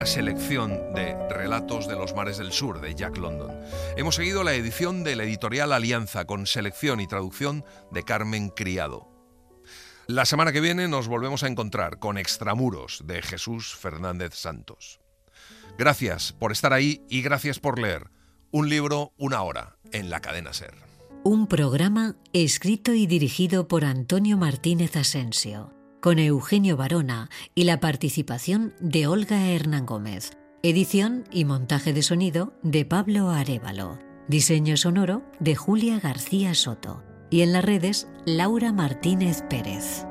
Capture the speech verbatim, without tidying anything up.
Selección de Relatos de los Mares del Sur de Jack London. Hemos seguido la edición de la editorial Alianza con selección y traducción de Carmen Criado. La semana que viene nos volvemos a encontrar con Extramuros de Jesús Fernández Santos. Gracias por estar ahí y gracias por leer. Un libro, una hora, en la cadena SER. Un programa escrito y dirigido por Antonio Martínez Asensio, con Eugenio Barona y la participación de Olga Hernán Gómez. Edición y montaje de sonido de Pablo Arévalo. Diseño sonoro de Julia García Soto. Y en las redes, Laura Martínez Pérez.